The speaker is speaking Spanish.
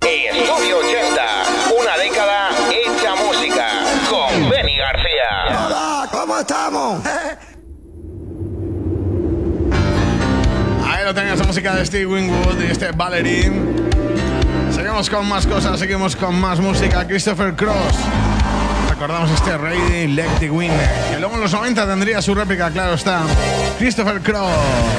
Estudio 80, una década hecha música, con Benny García. Hola, ¿cómo estamos? Ahí lo tenías, la música de Steve Winwood y este Ballerine. Seguimos con más cosas, seguimos con más música. Christopher Cross. Recordamos este Ready Let the Wind, que luego en los 90 tendría su réplica, claro está. Christopher Cross.